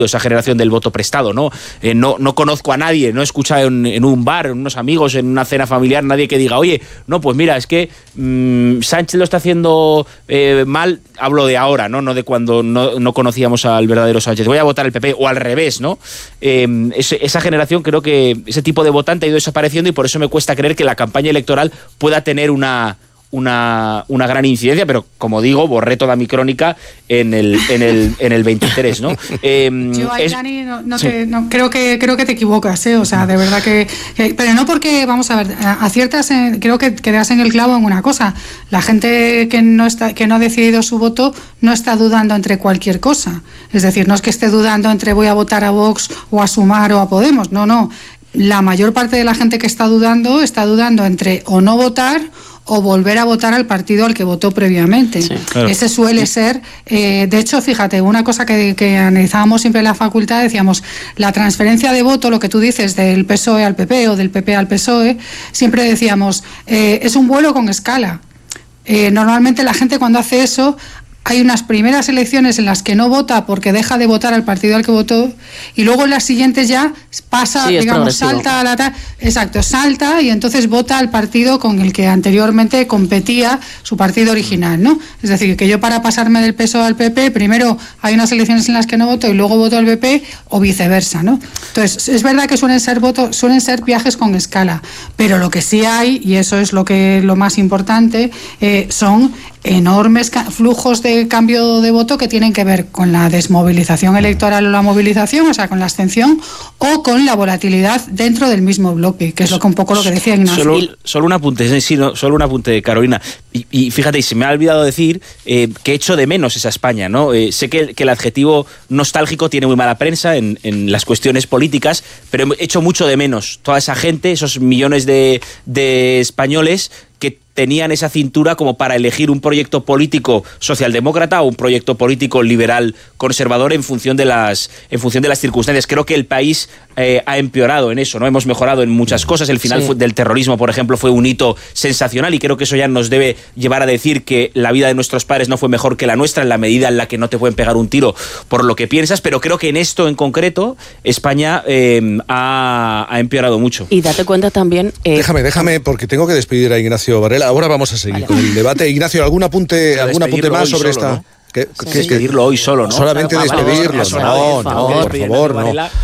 esa generación del voto prestado, ¿no? No conozco a nadie, no he escuchado en un bar, en unos amigos, en una cena familiar, nadie que diga, oye, no, pues mira, es que Sánchez lo está haciendo mal, hablo de ahora, no de cuando no conocíamos al verdadero Sánchez, voy a votar al PP, o al revés, ¿no? Esa generación, creo que ese tipo de votante ha ido desapareciendo y por eso me cuesta creer que la campaña electoral pueda tener una gran incidencia, pero como digo, borré toda mi crónica en el 23, ¿no? Yo ahí, Dani, creo que te equivocas, o sea, de verdad que pero no porque, vamos a ver, aciertas, creo que das en el clavo en una cosa. La gente que no ha decidido su voto no está dudando entre cualquier cosa. Es decir, no es que esté dudando entre voy a votar a Vox o a Sumar o a Podemos, no. La mayor parte de la gente que está dudando entre o no votar o volver a votar al partido al que votó previamente. Sí, claro. Ese suele ser, de hecho, fíjate, una cosa que analizábamos siempre en la facultad, decíamos, la transferencia de voto, lo que tú dices, del PSOE al PP o del PP al PSOE, siempre decíamos, es un vuelo con escala. Normalmente la gente cuando hace eso, hay unas primeras elecciones en las que no vota porque deja de votar al partido al que votó y luego en las siguientes ya pasa, digamos, salta y entonces vota al partido con el que anteriormente competía su partido original, ¿no? Es decir, que yo para pasarme del PSOE al PP, primero hay unas elecciones en las que no voto y luego voto al PP o viceversa, ¿no? Entonces, es verdad que suelen ser viajes con escala, pero lo que sí hay, y eso es lo más importante, son enormes flujos de cambio de voto que tienen que ver con la desmovilización electoral o la movilización, o sea, con la abstención o con la volatilidad dentro del mismo bloque, que es un poco lo que decía Ignacio. Solo un apunte, Carolina. Y fíjate, y se me ha olvidado decir que echo de menos esa España, ¿no? Sé que el adjetivo nostálgico tiene muy mala prensa en las cuestiones políticas, pero echo mucho de menos toda esa gente, esos millones de españoles que tenían esa cintura como para elegir un proyecto político socialdemócrata o un proyecto político liberal conservador en función de las circunstancias. Creo que el país ha empeorado en eso, ¿no? Hemos mejorado en muchas cosas. El final del terrorismo, por ejemplo, fue un hito sensacional y creo que eso ya nos debe llevar a decir que la vida de nuestros padres no fue mejor que la nuestra en la medida en la que no te pueden pegar un tiro por lo que piensas, pero creo que en esto en concreto España ha empeorado mucho. Y date cuenta también... Déjame, porque tengo que despedir a Ignacio Varela. Ahora vamos a seguir con el debate. Ignacio, ¿algún apunte más sobre esta...? ¿No? Despedirlo hoy solo, ¿no? Solamente despedirlo. No, por favor,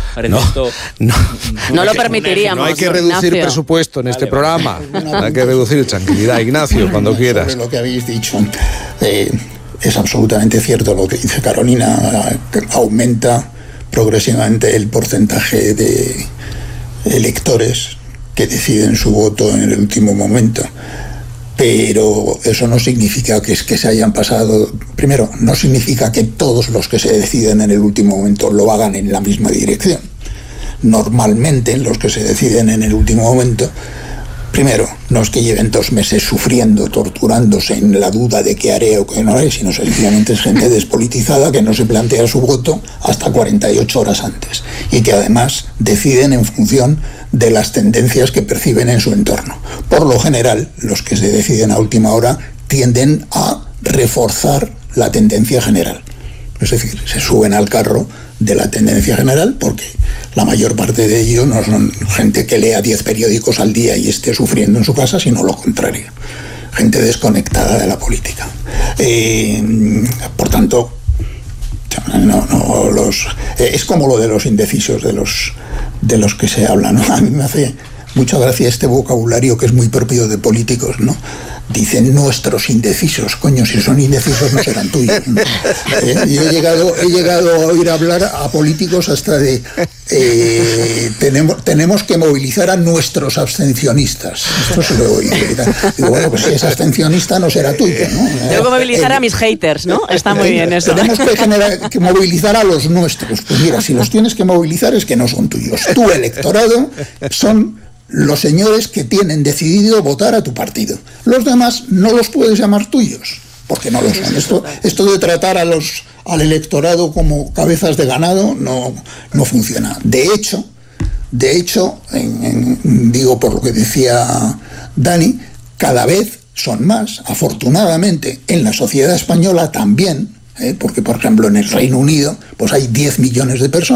no lo permitiríamos. No hay que reducir presupuesto en este programa. Hay que reducir tranquilidad. Ignacio, cuando quieras. Sobre lo que habéis dicho, es absolutamente cierto lo que dice Carolina. Aumenta progresivamente el porcentaje de electores que deciden su voto en el último momento. Pero eso no significa que se hayan pasado... Primero, no significa que todos los que se deciden en el último momento lo hagan en la misma dirección. Normalmente, los que se deciden en el último momento, primero, no es que lleven 2 meses sufriendo, torturándose en la duda de qué haré o qué no haré, sino sencillamente es gente despolitizada que no se plantea su voto hasta 48 horas antes y que además deciden en función de las tendencias que perciben en su entorno. Por lo general, los que se deciden a última hora tienden a reforzar la tendencia general. Es decir, se suben al carro de la tendencia general porque la mayor parte de ellos no son gente que lea 10 periódicos al día y esté sufriendo en su casa, sino lo contrario. Gente desconectada de la política. Por tanto, es como lo de los indecisos de los que se habla, ¿no? A mí me hace mucha gracia este vocabulario que es muy propio de políticos, ¿no? Dicen nuestros indecisos, coño, si son indecisos no serán tuyos, ¿no? Yo he llegado a oír hablar a políticos hasta de tenemos que movilizar a nuestros abstencionistas. Esto se lo he oído. Digo, bueno, pues si es abstencionista no será tuyo, ¿no? Tengo que movilizar a mis haters, ¿no? Está muy bien eso. Tenemos que movilizar a los nuestros. Pues mira, si los tienes que movilizar es que no son tuyos. Tu electorado son los señores que tienen decidido votar a tu partido. Los demás no los puedes llamar tuyos, porque no lo son. Esto de tratar al electorado como cabezas de ganado no funciona. De hecho, digo por lo que decía Dani, cada vez son más, afortunadamente, en la sociedad española también, porque por ejemplo en el Reino Unido pues hay 10 millones de personas